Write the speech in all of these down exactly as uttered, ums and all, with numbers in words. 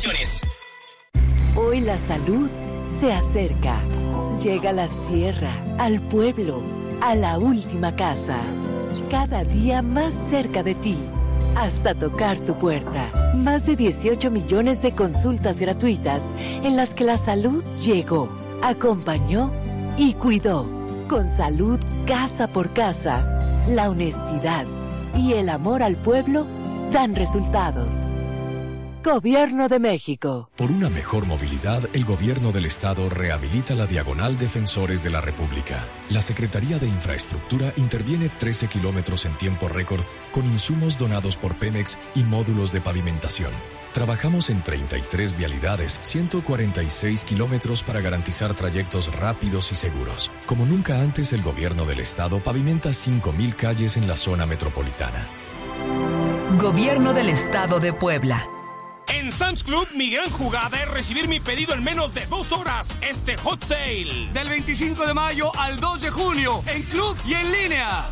estaciones. Hoy la salud se acerca. Llega a la sierra, al pueblo, a la última casa. Cada día más cerca de ti, hasta tocar tu puerta. Más de dieciocho millones de consultas gratuitas en las que la salud llegó, acompañó y cuidó. Con salud casa por casa, la honestidad y el amor al pueblo dan resultados. Gobierno de México. Por una mejor movilidad, el Gobierno del Estado rehabilita la Diagonal Defensores de la República. La Secretaría de Infraestructura interviene trece kilómetros en tiempo récord con insumos donados por Pemex y módulos de pavimentación. Trabajamos en treinta y tres vialidades, ciento cuarenta y seis kilómetros para garantizar trayectos rápidos y seguros. Como nunca antes, el Gobierno del Estado pavimenta cinco mil calles en la zona metropolitana. Gobierno del Estado de Puebla. En Sam's Club, mi gran jugada es recibir mi pedido en menos de dos horas. Este Hot Sale. Del veinticinco de mayo al dos de junio, en club y en línea.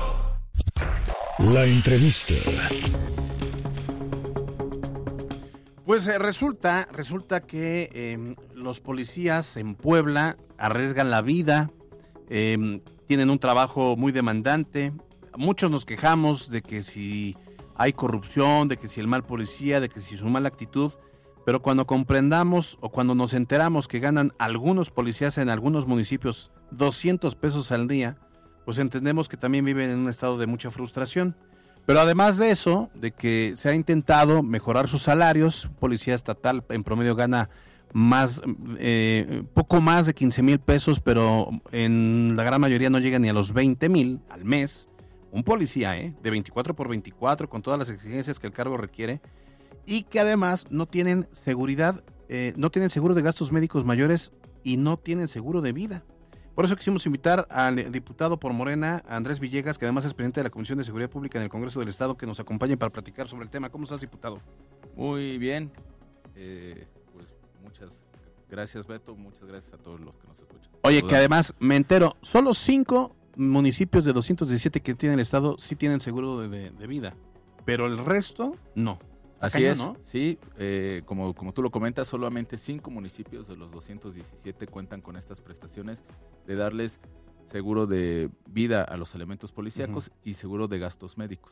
La entrevista. Pues eh, resulta, resulta que eh, los policías en Puebla arriesgan la vida, eh, tienen un trabajo muy demandante. Muchos nos quejamos de que si hay corrupción, de que si el mal policía, de que si su mala actitud, pero cuando comprendamos o cuando nos enteramos que ganan algunos policías en algunos municipios doscientos pesos al día, pues entendemos que también viven en un estado de mucha frustración. Pero además de eso, de que se ha intentado mejorar sus salarios, un policía estatal en promedio gana más, eh, poco más de quince mil pesos, pero en la gran mayoría no llega ni a los veinte mil al mes. Un policía, ¿eh? De veinticuatro por veinticuatro, con todas las exigencias que el cargo requiere, y que además no tienen seguridad, eh, no tienen seguro de gastos médicos mayores y no tienen seguro de vida. Por eso quisimos invitar al diputado por Morena, Andrés Villegas, que además es presidente de la Comisión de Seguridad Pública en el Congreso del Estado, que nos acompañe para platicar sobre el tema. ¿Cómo estás, diputado? Muy bien. Eh, pues muchas gracias, Beto. Muchas gracias a todos los que nos escuchan. Oye, que además me entero, solo cinco municipios de doscientos diecisiete que tiene el Estado sí tienen seguro de, de, de vida, pero el resto no. Así es, ¿no? Sí, eh, como, como tú lo comentas, solamente cinco municipios de los doscientos diecisiete cuentan con estas prestaciones de darles seguro de vida a los elementos policíacos uh-huh. y seguro de gastos médicos.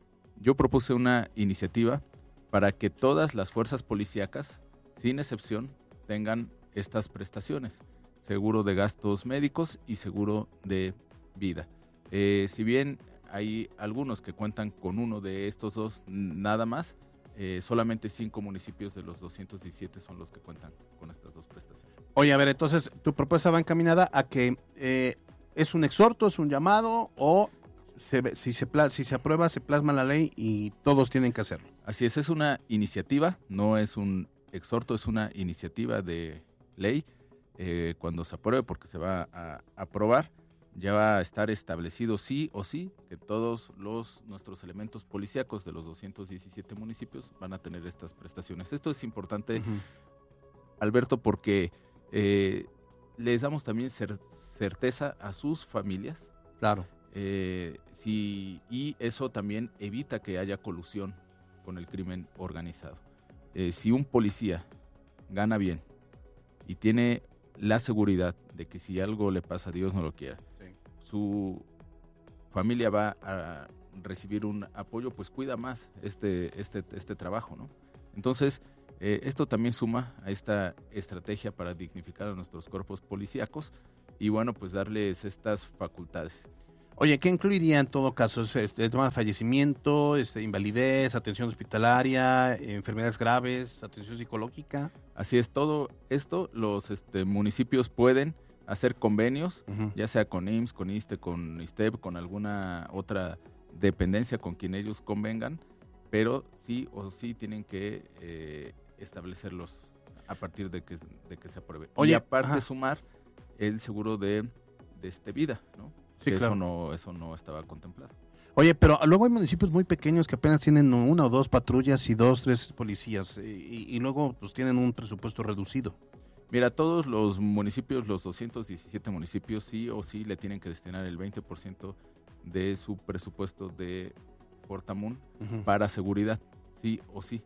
Yo propuse una iniciativa para que todas las fuerzas policíacas, sin excepción, tengan estas prestaciones, seguro de gastos médicos y seguro de vida. Eh, si bien hay algunos que cuentan con uno de estos dos nada más, Eh, solamente cinco municipios de los doscientos diecisiete son los que cuentan con estas dos prestaciones. Oye, a ver, entonces, tu propuesta va encaminada a que eh, es un exhorto, es un llamado, o se, si, se, si se aprueba, se plasma la ley y todos tienen que hacerlo. Así es, es una iniciativa, no es un exhorto, es una iniciativa de ley. Eh, cuando se apruebe, porque se va a aprobar, ya va a estar establecido sí o sí que todos los nuestros elementos policíacos de los doscientos diecisiete municipios van a tener estas prestaciones. Esto es importante, uh-huh. Alberto, porque eh, les damos también cer- certeza a sus familias. Claro. Eh, si, y eso también evita que haya colusión con el crimen organizado. Eh, si un policía gana bien y tiene la seguridad de que si algo le pasa, Dios no lo quiera, su familia va a recibir un apoyo, pues cuida más este, este, este trabajo, ¿no? Entonces, eh, esto también suma a esta estrategia para dignificar a nuestros cuerpos policíacos y, bueno, pues darles estas facultades. Oye, ¿qué incluiría en todo caso? ¿El tema de fallecimiento, este, invalidez, atención hospitalaria, enfermedades graves, atención psicológica? Así es, todo esto los este, municipios pueden hacer convenios, uh-huh. ya sea con I M S S, con ISSSTE, con ISSSTEP, con alguna otra dependencia con quien ellos convengan, pero sí o sí tienen que eh, establecerlos a partir de que, de que se apruebe. Oye, y aparte ajá. sumar el seguro de, de este vida, ¿no? Sí, eso claro. no, eso no estaba contemplado. Oye, pero luego hay municipios muy pequeños que apenas tienen una o dos patrullas y dos, tres policías, y, y luego pues tienen un presupuesto reducido. Mira, todos los municipios, los doscientos diecisiete municipios, sí o sí le tienen que destinar el veinte por ciento de su presupuesto de Portamun uh-huh. para seguridad, sí o sí.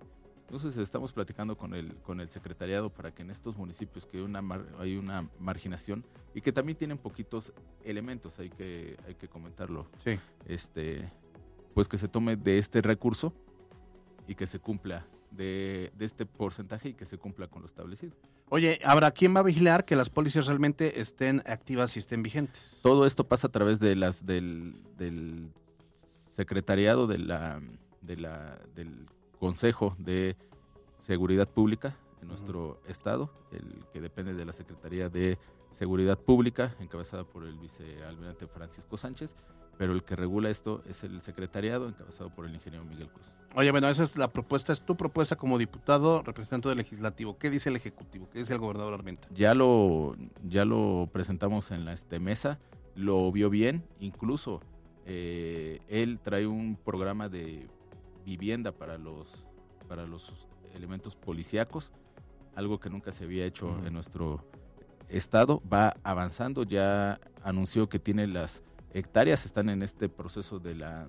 Entonces estamos platicando con el con el secretariado para que en estos municipios que hay una mar, hay una marginación y que también tienen poquitos elementos, hay que hay que comentarlo. Sí. Este, pues que se tome de este recurso y que se cumpla de, de este porcentaje y que se cumpla con lo establecido. Oye, ¿habrá quién va a vigilar que las policías realmente estén activas y estén vigentes? Todo esto pasa a través de las del, del secretariado de la de la del Consejo de Seguridad Pública en nuestro uh-huh. estado, el que depende de la Secretaría de Seguridad Pública, encabezada por el vicealmirante Francisco Sánchez, pero el que regula esto es el secretariado, encabezado por el ingeniero Miguel Cruz. Oye, bueno, esa es la propuesta, es tu propuesta como diputado, representante del legislativo. ¿Qué dice el ejecutivo? ¿Qué dice el gobernador Armenta? Ya lo, ya lo presentamos en la este, mesa, lo vio bien, incluso eh, él trae un programa de vivienda para los para los elementos policíacos, algo que nunca se había hecho uh-huh. en nuestro estado. Va avanzando, ya anunció que tiene las hectáreas, están en este proceso de la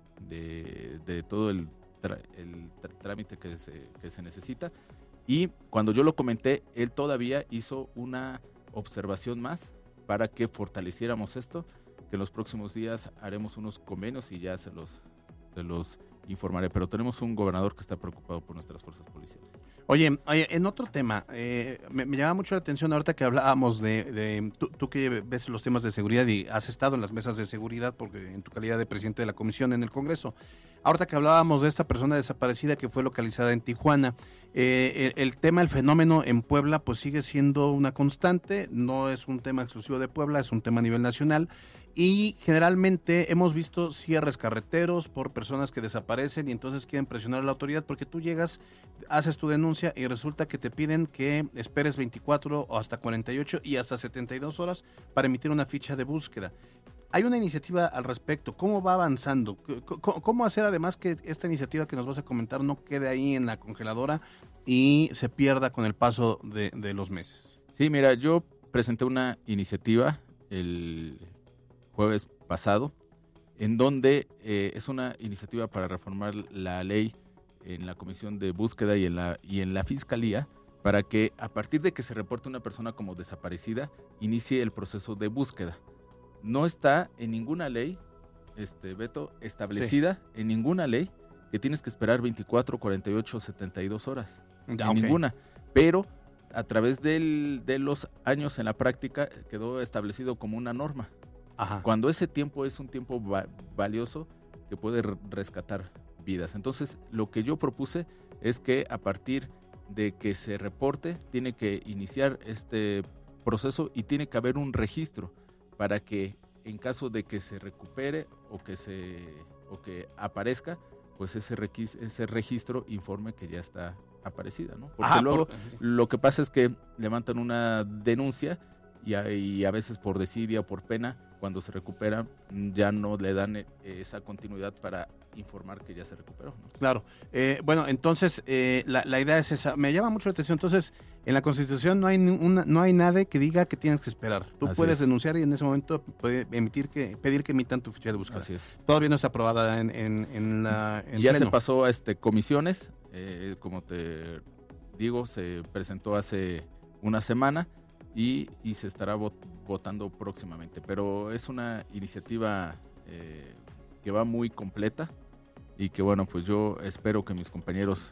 de, de todo el, tra, el tr- trámite que se, que se necesita. Y cuando yo lo comenté, él todavía hizo una observación más para que fortaleciéramos esto, que en los próximos días haremos unos convenios y ya se los se los informaré, pero tenemos un gobernador que está preocupado por nuestras fuerzas policiales. Oye, oye en otro tema, eh, me, me llama mucho la atención ahorita que hablábamos de, de tú, tú que ves los temas de seguridad y has estado en las mesas de seguridad porque en tu calidad de presidente de la comisión en el Congreso. Ahorita que hablábamos de esta persona desaparecida que fue localizada en Tijuana, eh, el, el tema, el fenómeno en Puebla pues sigue siendo una constante, no es un tema exclusivo de Puebla, es un tema a nivel nacional. Y generalmente hemos visto cierres carreteros por personas que desaparecen y entonces quieren presionar a la autoridad porque tú llegas, haces tu denuncia y resulta que te piden que esperes veinticuatro o hasta cuarenta y ocho y hasta setenta y dos horas para emitir una ficha de búsqueda. Hay una iniciativa al respecto. ¿Cómo va avanzando? ¿Cómo, cómo hacer además que esta iniciativa que nos vas a comentar no quede ahí en la congeladora y se pierda con el paso de, de los meses? Sí, mira, yo presenté una iniciativa el jueves pasado, en donde eh, es una iniciativa para reformar la ley en la Comisión de Búsqueda y en la y en la Fiscalía, para que a partir de que se reporte una persona como desaparecida, inicie el proceso de búsqueda. No está en ninguna ley, este Beto, establecida sí. en ninguna ley que tienes que esperar veinticuatro, cuarenta y ocho, setenta y dos horas. Ya, en okay. ninguna. Pero a través del, de los años en la práctica quedó establecido como una norma. Ajá. Cuando ese tiempo es un tiempo va- valioso que puede r- rescatar vidas. Entonces, lo que yo propuse es que a partir de que se reporte, tiene que iniciar este proceso y tiene que haber un registro para que en caso de que se recupere o que se o que aparezca, pues ese, requis- ese registro informe que ya está aparecida, ¿no? Porque Ajá, luego por... lo que pasa es que levantan una denuncia y a, y a veces por desidia o por pena, cuando se recupera, ya no le dan eh, esa continuidad para informar que ya se recuperó, ¿no? Claro. Eh, bueno, entonces eh, la, la idea es esa. Me llama mucho la atención. Entonces, en la Constitución no hay una, no hay nada que diga que tienes que esperar. Tú Así puedes es. denunciar y en ese momento puede emitir que pedir que emitan tu ficha de búsqueda. Así es. Todavía no está aprobada en, en, en la en ya pleno. se pasó a este comisiones, eh, como te digo, se presentó hace una semana y, y se estará vot- votando próximamente. Pero es una iniciativa eh, que va muy completa y que, bueno, pues yo espero que mis compañeros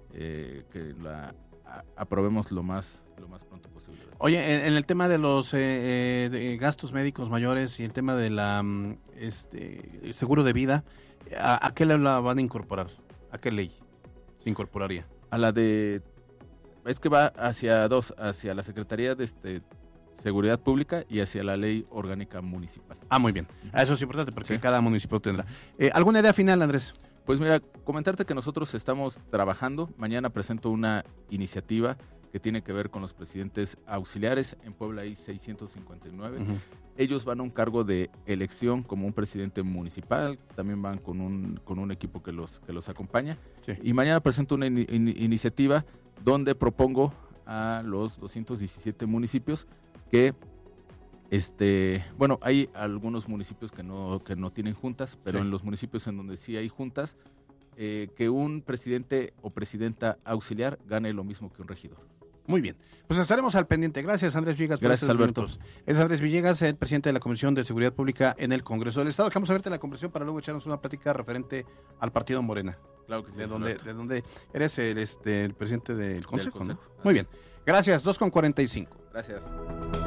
eh, que la a, aprobemos lo más lo más pronto posible. Oye, en, en el tema de los eh, de gastos médicos mayores y el tema de la mm, este seguro de vida, ¿a, a qué ley la van a incorporar? ¿A qué ley se incorporaría? A la de es que va hacia dos, hacia la Secretaría de este Seguridad Pública y hacia la Ley Orgánica Municipal. Ah, muy bien. Eso es importante porque Sí. cada municipio tendrá. Eh, ¿Alguna idea final, Andrés? Pues mira, comentarte que nosotros estamos trabajando. Mañana presento una iniciativa que tiene que ver con los presidentes auxiliares. En Puebla hay seiscientos cincuenta y nueve. Uh-huh. Ellos van a un cargo de elección como un presidente municipal. También van con un, con un equipo que los, que los acompaña. Sí. Y mañana presento una in- in- iniciativa donde propongo a los doscientos diecisiete municipios que, este, bueno, hay algunos municipios que no, que no tienen juntas, pero Sí. en los municipios en donde sí hay juntas, eh, que un presidente o presidenta auxiliar gane lo mismo que un regidor. Muy bien, pues estaremos al pendiente. Gracias, Andrés Villegas. Por Gracias, Alberto. Minutos. Es Andrés Villegas, el presidente de la Comisión de Seguridad Pública en el Congreso del Estado. Dejamos a verte la conversación para luego echarnos una plática referente al partido Morena. Claro que sí. De donde, de donde eres el, este, el presidente del Consejo, del Consejo. ¿no? Muy bien. Gracias, dos con cuarenta y cinco. Gracias.